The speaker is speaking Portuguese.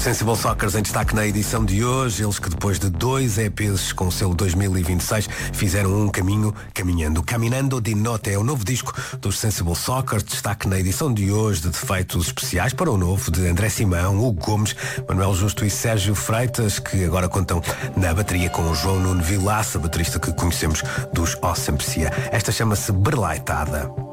Sensible Soccers em destaque na edição de hoje. Eles que depois de 2 EPs com o selo 2026 fizeram um caminho caminhando. Caminando di Notte é o novo disco dos Sensible Soccers. Destaque na edição de hoje de defeitos especiais para o novo de André Simão, Hugo Gomes, Manuel Justo e Sérgio Freitas, que agora contam na bateria com o João Nuno Vilaça, baterista que conhecemos dos Ó Sempre Sia. Esta chama-se Berlaitada.